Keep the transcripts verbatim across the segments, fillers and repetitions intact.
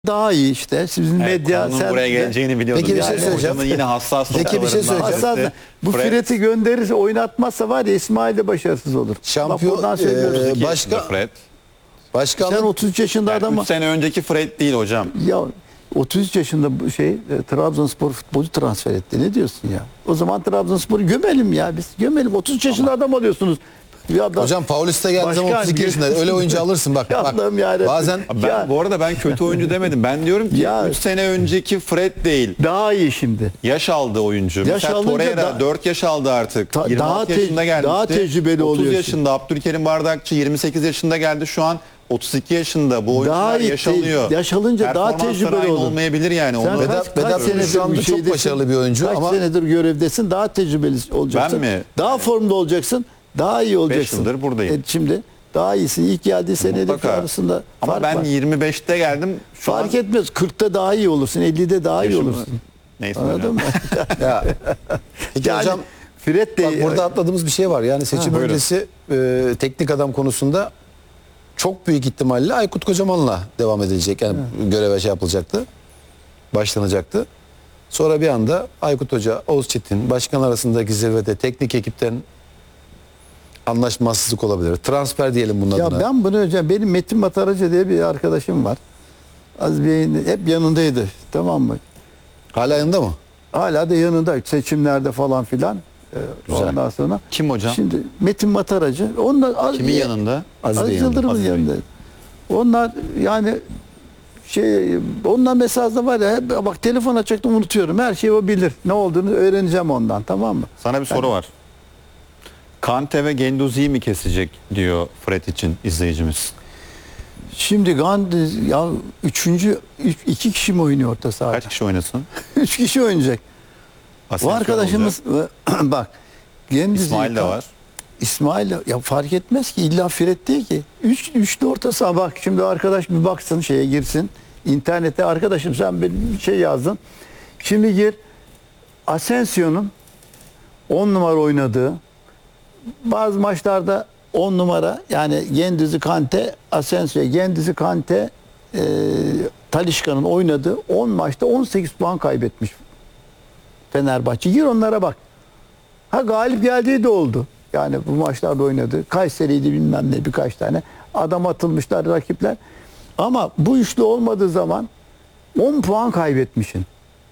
Daha iyi işte. Sizin Evet, medya konunun sen buraya geleceğini biliyordum. Peki bir şey Yani söyleyeceğim. hocamın yine hassas Peki bir şey noktalarından söyleyeceğim. birisi. Hassas, bu Fred, Fred'i gönderirse oynatmazsa var ya İsmail de başarısız olur. Bak Şampiyon, buradan söylüyoruz. e, iki başka- yaşında Fred. Başkanlık Sen otuz üç yaşında Yani adamı üç sene önceki Fred değil hocam. ya otuz üç yaşında bu şey e, Trabzonspor futbolcu transfer etti. Ne diyorsun ya? O zaman Trabzonspor'u gömelim ya biz. Gömelim. otuz üç yaşında adam alıyorsunuz. Bir adam, hocam Paulista geldiği zaman Başkan, otuz iki yaşında. Öyle oyuncu alırsın bak. bak. Allah'ım yarabbim. Bazen Ben Ya- bu arada ben kötü oyuncu demedim. Ben diyorum ki Ya- üç sene önceki Fred değil. daha iyi şimdi. Yaş aldı oyuncu. Yaş Mesela alınca Torreira da- dört yaş aldı artık. Ta- yirmi daha altı te- yaşında gelmişti. daha tecrübeli otuz oluyorsun. yaşında Abdülkerim Bardakçı yirmi sekiz yaşında geldi. Şu an otuz iki yaşında. Bu oyuncular Daha iyi yaş te- alıyor. yaş alınca daha Performansları tecrübeli aynı olur. olmayabilir yani. Sen Onu kaç, Vedat- kaç Vedat senedir şu anda bir çok şeydesin, başarılı bir oyuncu kaç ama- senedir görevdesin, daha tecrübeli olacaksın. Ben mi? Daha formda olacaksın, daha iyi olacaksın. yıldır buradayım. E, şimdi daha iyisin. İlk geldiği senelik Mutlaka. arasında Ama fark ben var. yirmi beşte geldim. Şu Fark an etmez. kırkta daha iyi olursun, ellide daha iyi yaşım- olursun. Neyse Anladın hocam. mı? ya. Peki Yani hocam Fred de bak burada atladığımız bir şey var. Yani seçim Ha, buyurun. öncesi e, teknik adam konusunda çok büyük ihtimalle Aykut Kocaman'la devam edilecek. Yani göreve şey yapılacaktı. Başlanacaktı. Sonra bir anda Aykut Hoca, Oğuz Çetin, başkan arasındaki zirvede teknik ekipten anlaşmazsızlık olabilir. Transfer diyelim bunun ya adına. ben bunu hocam, benim Metin Mataracı diye bir arkadaşım var. Az Bey'in hep yanındaydı. Tamam mı? Hala yanında mı? Hala da yanında seçimlerde falan filan. Ee, Güzel. Ondan sonra. Kim hocam? Şimdi Metin Mataracı. Onlar Kimin yanında? Aziz Aziz Bey'in yanında. Yıldırım'ın Aziz Bey. yanında. Onlar yani şey, onlar mesajda var ya, hep bak telefon açacaktım unutuyorum. Her şeyi o bilir. Ne olduğunu öğreneceğim ondan, tamam mı? Sana bir soru var. Kante ve Genduzi'yi mi kesecek diyor Fred için izleyicimiz. Şimdi Gandhi ya üçüncü üç, iki kişi mi oynuyor orta sahada? Kaç kişi oynasın? Üç kişi oynayacak. Bu Asensio arkadaşımız bak Genduzi, İsmail de var. İsmail ya fark etmez ki, illa Fred değil ki. Üç, üçlü orta saha, bak şimdi arkadaş bir baksın, şeye girsin. İnternete arkadaşım sen bir şey yazdın. Şimdi gir, Asensio'nun on numara oynadığı, bazı maçlarda on numara, yani Genduzi, Kante, Asensio, Genduzi, Kante, e, Talisca'nın oynadığı on maçta on sekiz puan kaybetmiş Fenerbahçe. Gir onlara bak. Ha galip geldiği de oldu. Yani bu maçlarda oynadı. Kayseri'ydi bilmem ne, birkaç tane. Adam atılmışlar rakipler. Ama bu üçlü olmadığı zaman on puan kaybetmişsin.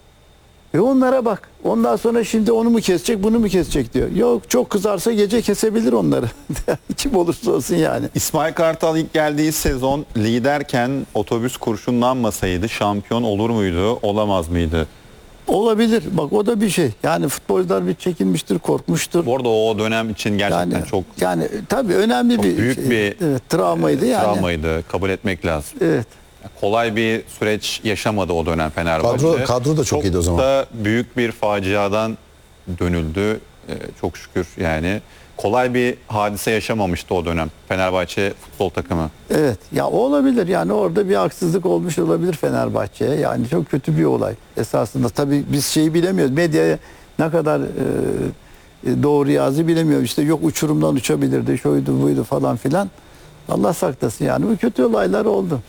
Ve onlara bak. Ondan sonra şimdi onu mu kesecek, bunu mu kesecek diyor. Yok, çok kızarsa gece kesebilir onları. Kim olursa olsun yani. İsmail Kartal ilk geldiği sezon liderken otobüs kurşunlanmasaydı şampiyon olur muydu, olamaz mıydı? Olabilir. Bak o da bir şey. Yani futbolcular bir çekinmiştir, korkmuştur. Bu arada o dönem için gerçekten Yani çok, yani tabii önemli çok bir büyük şey. bir Evet, travmaydı yani. travmaydı. Kabul etmek lazım. Evet. Kolay bir süreç yaşamadı o dönem Fenerbahçe. Kadro- kadro da çok iyiydi o zaman. da büyük bir faciadan dönüldü. Ee, çok şükür yani. Kolay bir hadise yaşamamıştı o dönem Fenerbahçe futbol takımı. Evet. Ya o olabilir. Yani orada bir haksızlık olmuş olabilir Fenerbahçe'ye. Yani çok kötü bir olay esasında. Tabii biz şeyi bilemiyoruz. Medyaya ne kadar e, doğru yazı bilemiyoruz. İşte yok uçurumdan uçabilirdi, şuydu buydu falan filan. Allah saklasın yani. Bu kötü olaylar oldu.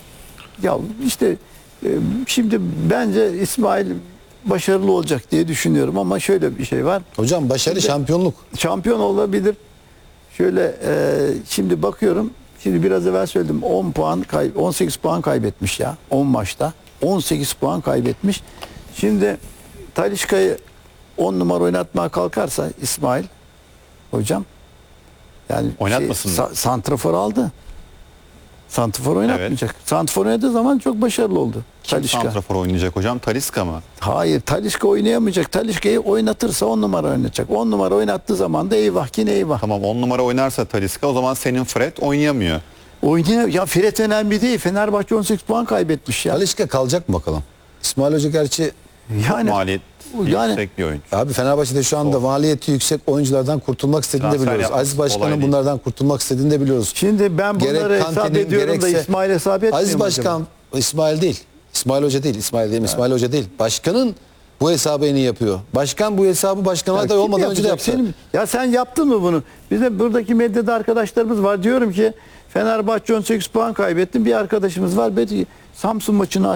Ya işte e, şimdi bence İsmail başarılı olacak diye düşünüyorum ama şöyle bir şey var. Hocam başarı şampiyonluk. Şampiyon olabilir. Şöyle e, şimdi bakıyorum. Şimdi biraz evvel söyledim. on puan kay on sekiz puan kaybetmiş ya on maçta. on sekiz puan kaybetmiş. Şimdi Talisca'yı on numara oynatmaya kalkarsa İsmail hocam, yani Oynatmasın mı? sa- santrafor aldı. Santrafor oynatmayacak. Santrafor oynadığı zaman çok başarılı oldu. Kim Talisca. santrafor oynayacak hocam? Talisca mı? Hayır, Talisca oynayamayacak. Talisca'yı oynatırsa on numara oynayacak. on numara oynattığı zaman da eyvah ki eyvah. Tamam, on numara oynarsa Talisca, o zaman senin Fred oynayamıyor. Oynaya ya Fred önemli değil. Fenerbahçe on sekiz puan kaybetmiş ya. Talisca kalacak mı bakalım? İsmail Hoca gerçi Yani Maliyet yani- yüksek bir oyuncu. abi Fenerbahçe'de şu anda maliyeti yüksek oyunculardan kurtulmak istediğini de Transfer biliyoruz. yapmak Aziz kolay Başkan'ın değil. bunlardan kurtulmak istediğini de biliyoruz. şimdi ben bunları Gerek hesap Kante'nin, ediyorum da gerekse- İsmail hesap etmiyor Aziz mu Başkan, acaba? İsmail değil. İsmail Hoca değil. İsmail değil mi? İsmail Hoca değil. Başkanın bu hesabı en iyi yapıyor. Başkan bu hesabı başkan Ya aday kim olmadan önce de yapacak? yaptı. Senin- ya sen yaptın mı bunu? Bizim buradaki medyada arkadaşlarımız var. Diyorum ki Fenerbahçe on sekiz puan kaybetti. Bir arkadaşımız var. Belki Samsun maçını